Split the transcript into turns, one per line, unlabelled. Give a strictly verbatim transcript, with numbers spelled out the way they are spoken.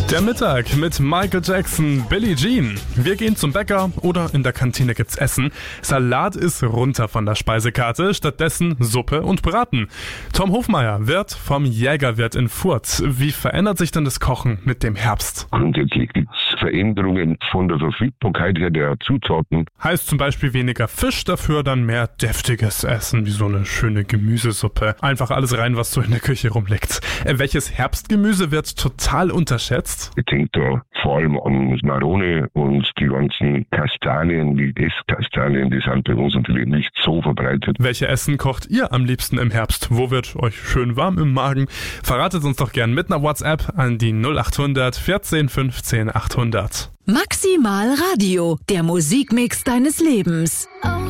Der Mittag mit Michael Jackson, Billie Jean. Wir gehen zum Bäcker oder in der Kantine gibt's Essen. Salat ist runter von der Speisekarte, stattdessen Suppe und Braten. Tom Hofmeier, Wirt vom Jägerwirt in Furth. Wie verändert sich denn das Kochen mit dem Herbst?
Grundsätzlich gibt es Veränderungen von der Verfügbarkeit her der Zutaten.
Heißt zum Beispiel weniger Fisch, dafür dann mehr deftiges Essen, wie so eine schöne Gemüsesuppe. Einfach alles rein, was so in der Küche rumliegt. Äh, welches Herbstgemüse wird total unterschätzt?
Ich denke da vor allem an Marone und die ganzen Kastanien, die Esskastanien, die sind bei uns natürlich nicht so verbreitet.
Welche Essen kocht ihr am liebsten im Herbst? Wo wird euch schön warm im Magen? Verratet uns doch gern mit einer WhatsApp an die null acht hundert vierzehn fünfzehn achthundert.
Maximal Radio, der Musikmix deines Lebens.